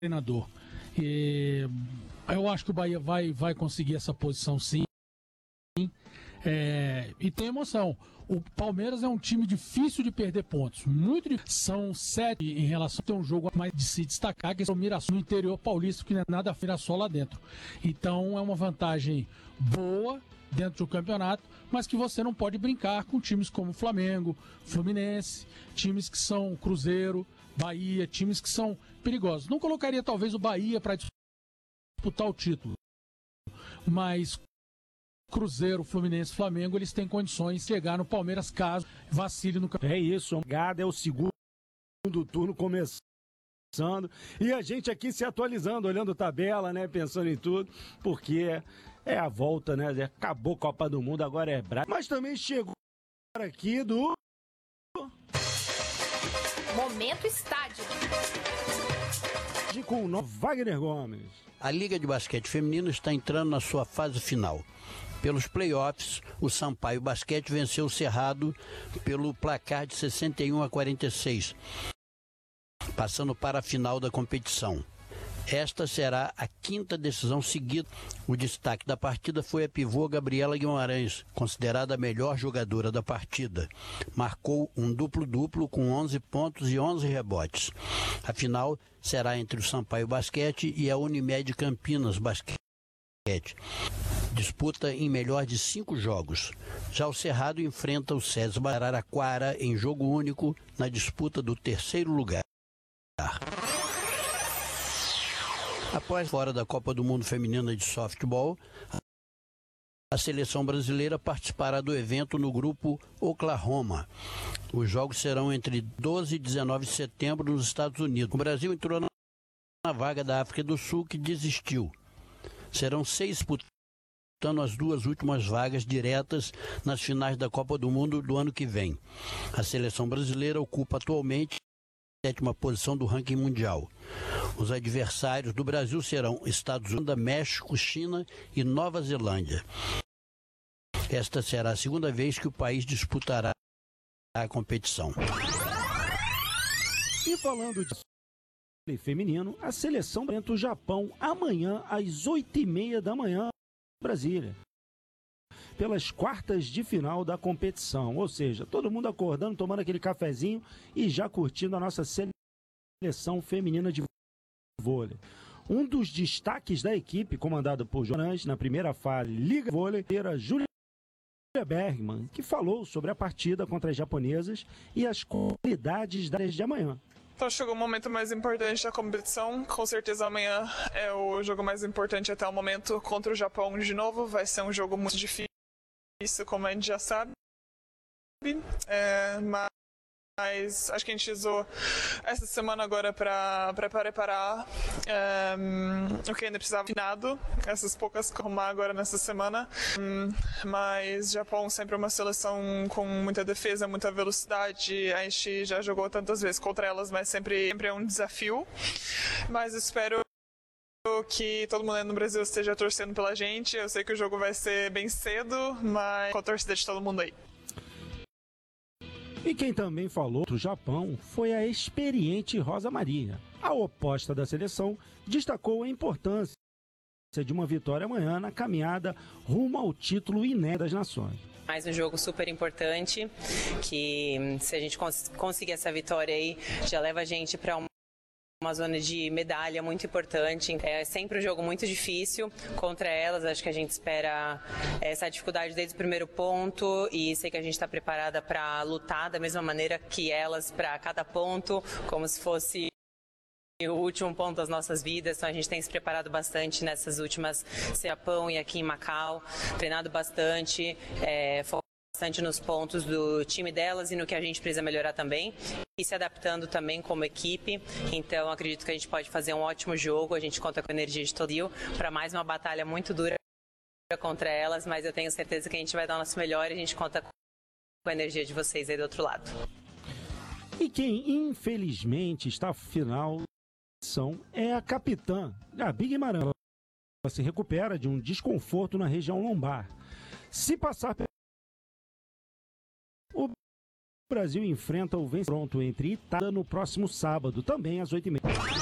treinador. E eu acho que o Bahia vai conseguir essa posição, sim. E tem emoção. O Palmeiras é um time difícil de perder pontos. Muito difícil. São 7 em relação a ter um jogo mais de se destacar, que é o Mirassol no interior paulista, que não é nada Mirassol lá dentro. Então é uma vantagem boa dentro do campeonato, mas que você não pode brincar com times como Flamengo, Fluminense, times que são Cruzeiro, Bahia, times que são perigosos. Não colocaria talvez o Bahia para disputar o título, mas Cruzeiro, Fluminense, Flamengo, eles têm condições de chegar no Palmeiras caso vacile no campeonato. É isso, é o segundo turno começando. E a gente aqui se atualizando, olhando tabela, né, pensando em tudo, porque é a volta, né, acabou a Copa do Mundo, agora é Brasil. Mas também chegou aqui do Momento Estádio. Com o Wagner Gomes. A Liga de Basquete Feminino está entrando na sua fase final. Pelos playoffs, o Sampaio Basquete venceu o Cerrado pelo placar de 61-46, passando para a final da competição. Esta será a 5ª decisão seguida. O destaque da partida foi a pivô Gabriela Guimarães, considerada a melhor jogadora da partida. Marcou um duplo-duplo com 11 pontos e 11 rebotes. A final será entre o Sampaio Basquete e a Unimed Campinas Basquete. Disputa em melhor de 5 jogos. Já o Cerrado enfrenta o César Araraquara em jogo único na disputa do 3º lugar. Após fora da Copa do Mundo Feminina de Softball, a seleção brasileira participará do evento no grupo Oklahoma. Os jogos serão entre 12 e 19 de setembro nos Estados Unidos. O Brasil entrou na vaga da África do Sul, que desistiu. Serão 6 disputando as 2 últimas vagas diretas nas finais da Copa do Mundo do ano que vem. A seleção brasileira ocupa atualmente a 7ª posição do ranking mundial. Os adversários do Brasil serão Estados Unidos, México, China e Nova Zelândia. Esta será a 2ª vez que o país disputará a competição. E falando de feminino, a seleção enfrenta o Japão amanhã às 8h30 da manhã em Brasília, pelas quartas de final da competição. Ou seja, todo mundo acordando, tomando aquele cafezinho e já curtindo a nossa seleção feminina de vôlei. Um dos destaques da equipe, comandada por Jonas, na primeira fase, Liga Vôlei, era Júlia Bergman, que falou sobre a partida contra as japonesas e as qualidades das de amanhã. Então chegou o momento mais importante da competição. Com certeza amanhã é o jogo mais importante até o momento contra o Japão de novo. Vai ser um jogo muito difícil, como a gente já sabe. Mas acho que a gente usou essa semana agora para preparar o que ainda precisava afinado, essas poucas que arrumar agora nessa semana. Mas Japão sempre é uma seleção com muita defesa, muita velocidade. A gente já jogou tantas vezes contra elas, mas sempre é um desafio. Mas espero que todo mundo no Brasil esteja torcendo pela gente. Eu sei que o jogo vai ser bem cedo, mas com a torcida de todo mundo aí. E quem também falou do Japão foi a experiente Rosa Maria. A oposta da seleção destacou a importância de uma vitória amanhã na caminhada rumo ao título inédito das nações. Mais um jogo super importante, que se a gente conseguir essa vitória aí, já leva a gente para uma zona de medalha muito importante. É sempre um jogo muito difícil contra elas. Acho que a gente espera essa dificuldade desde o primeiro ponto e sei que a gente está preparada para lutar da mesma maneira que elas para cada ponto, como se fosse o último ponto das nossas vidas. Então a gente tem se preparado bastante nessas últimas Japão e aqui em Macau, treinado bastante, bastante nos pontos do time delas e no que a gente precisa melhorar também e se adaptando também como equipe. Então acredito que a gente pode fazer um ótimo jogo. A gente conta com a energia de todo dia para mais uma batalha muito dura contra elas, mas eu tenho certeza que a gente vai dar o nosso melhor e a gente conta com a energia de vocês aí do outro lado. E quem infelizmente está no final é a capitã Gabi Guimarães. Ela se recupera de um desconforto na região lombar. Se passar o Brasil enfrenta o vencedor entre Itália no próximo sábado, também às 8h30.